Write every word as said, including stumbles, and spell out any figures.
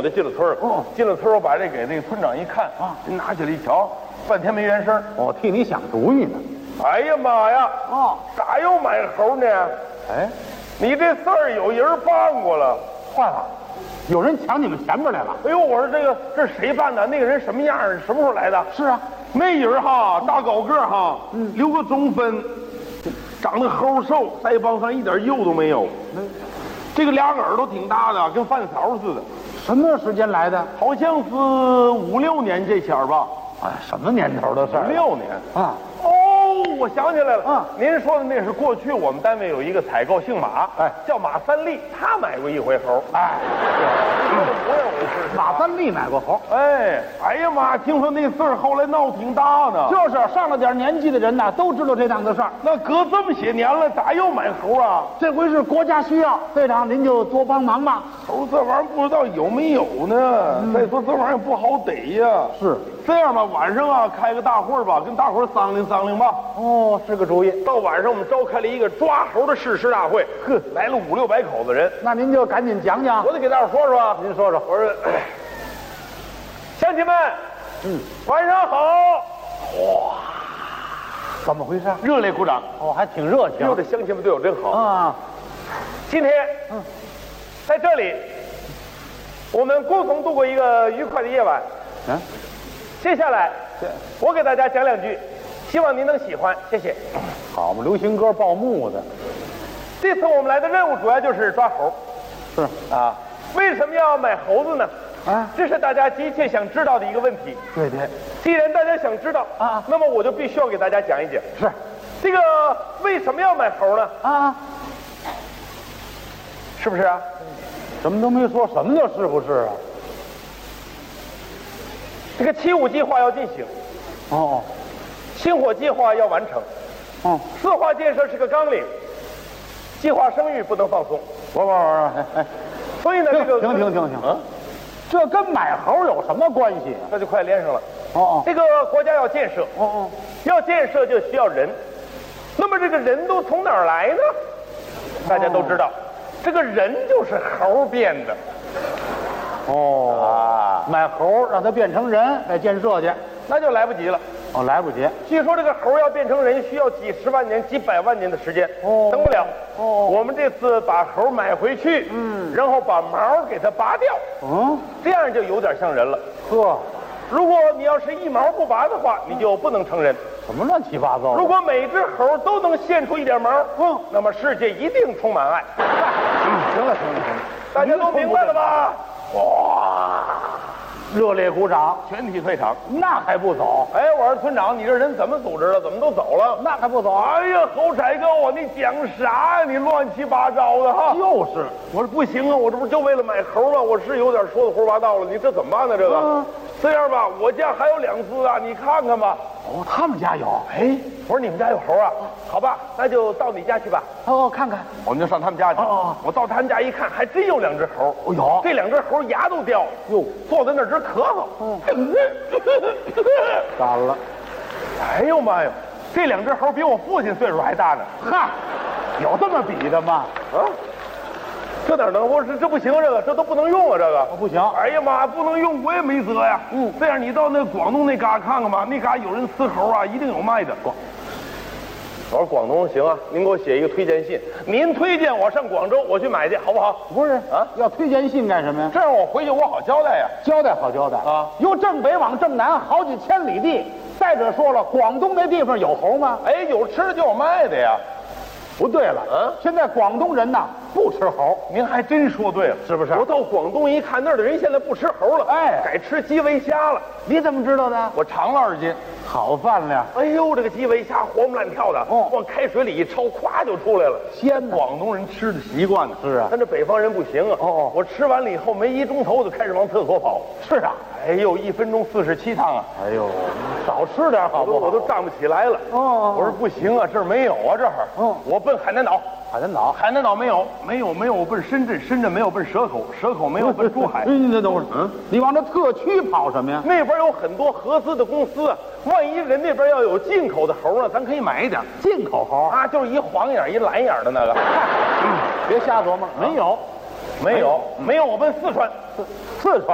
就进了村儿。 哦， 进了村儿，我把这给那个村长一看啊，拿起来一瞧，半天没原声。 我替你想主意呢。 哎呀妈呀！ 哦， 咋又买猴呢？ 哎， 你这事儿有人办过了。 坏了，有人抢你们前边来了。 哎呦，我说这个这是谁办的？那个人什么样？什么时候来的？ 是啊， 那人哈，大高个哈，嗯，留个中分，长得齁瘦，腮帮上一点肉都没有。 嗯， 这个俩耳朵挺大的，跟饭勺似的。 什么时间来的？ 好像是五六年这前儿吧。 哎，什么年头的事儿？ 五六年啊。 哦，我想起来了， 嗯， 您说的那是过去我们单位有一个采购姓马， 哎， 叫马三立，他买过一回猴， 哎， 说的模样我是马三立买过猴， 哎，哎呀妈，听说那事儿后来闹挺大呢， 就是上了点年纪的人呐，都知道这档子事儿。 那隔这么些年了，咋又买猴啊？ 这回是国家需要，队长您就多帮忙吧。 猴这玩意儿不知道有没有呢，嗯、再说这玩意儿不好逮呀。 是这样吧，晚上啊开个大会吧，跟大伙儿商量商量吧。 哦，是个主意。到晚上我们召开了一个抓猴的誓师大会，呵，来了五六百口子人。 那您就赶紧讲讲。 我得给大伙说说。 您说说。 我说，乡亲们，嗯，晚上好。哇， 怎么回事？ 热烈鼓掌。 哦，还挺热情。 哟，这乡亲们对我真好啊。 今天，嗯，在这里，我们共同度过一个愉快的夜晚。嗯。接下来，我给大家讲两句，希望您能喜欢，谢谢。 好嘛，流行歌报幕的。 这次我们来的任务主要就是抓猴。 是啊，为什么要买猴子呢？ 啊， 这是大家急切想知道的一个问题。 对对。 既然大家想知道啊， 那么我就必须要给大家讲一讲。 是， 这个为什么要买猴呢？ 啊， 是不是啊？ 什么都没说，什么叫是不是啊？ 这个七五计划要进行， 哦， 星火计划要完成， 嗯， 四化建设是个纲领，计划生育不能放松。 我我我，哎哎， 所以呢，这个停停停停，嗯，这跟买猴有什么关系？ 这就快连上了。 哦哦， 这个国家要建设， 哦哦， 要建设就需要人，那么这个人都从哪儿来呢？大家都知道，这个人就是猴变的。 哦啊，买猴让它变成人再建设去， 那就来不及了。 哦，来不及。 据说这个猴要变成人需要几十万年、几百万年的时间，哦，等不了。哦，我们这次把猴买回去，嗯，然后把毛给它拔掉，嗯，这样就有点像人了。 呵， 如果你要是一毛不拔的话，你就不能成人。 什么乱七八糟的？ 如果每只猴都能现出一点毛，嗯，那么世界一定充满爱。 嗯，行了行了行了， 大家都明白了吧？哇！ 热烈鼓掌， 全体退场。 那还不走？ 哎，我说村长，你这人怎么组织的？怎么都走了？ 那还不走？ 哎呀，侯彩哥，我你讲啥呀？你乱七八糟的哈！ 就是， 我说不行啊，我这不就为了买猴吗？我是有点说的胡说八道了，你这怎么办呢？这个，嗯、这样吧，我家还有两只啊，你看看吧。 哦，他们家有。 哎，我说你们家有猴啊？好吧，那就到你家去吧。 哦，看看。 我们就上他们家去。 哦哦， 我到他们家一看，还真有两只猴。 哦，有。 这两只猴牙都掉了。哟，坐在那儿直咳嗽。嗯。 干了。 哎呦妈呀，这两只猴比我父亲岁数还大呢。 哈，有这么比的吗？ 啊？这哪能？我这这不行，这个这都不能用啊，这个、 哦、不行。 哎呀妈，不能用，我也没辙呀。嗯，这样你到那广东那嘎看看吧，那嘎有人吃猴啊，一定有卖的。广，我说广东行啊，您给我写一个推荐信，您推荐我上广州，我去买去，好不好？ 不是啊，要推荐信干什么呀？ 这样我回去我好交代呀。 交代好交代啊，由正北往正南好几千里地。再者说了，广东那地方有猴吗？ 哎，有吃的就有卖的呀。 不对了，嗯，现在广东人呐不吃猴， 您还真说对了， 是不是？ 我到广东一看，那儿的人现在不吃猴了，哎，改吃基围虾了。 你怎么知道的？ 我尝了二斤， 好饭量。 哎呦，这个基围虾活蹦乱跳的，哦，往开水里一焯，咵就出来了， 鲜呢。 广东人吃的习惯呢， 是啊， 但这北方人不行啊。哦哦，我吃完了以后没一钟头就开始往厕所跑。 是啊， 哎呦，一分钟四十七趟啊！ 哎呦，少吃点好不好？ 我都站不起来了。哦，我说不行啊，这儿没有啊，这儿。嗯，我奔海南岛。 海南岛， 海南岛没有，没有，没有。我奔深圳，深圳没有奔蛇口，蛇口没有奔珠海。 你等会儿，嗯，你往这特区跑什么呀？ 那边有很多合资的公司，万一人那边要有进口的猴呢，咱可以买一点。 进口猴啊，就是一黄眼一蓝眼的那个。 嗯，别瞎琢磨，没有， 没有，没有。我奔四川， 四川。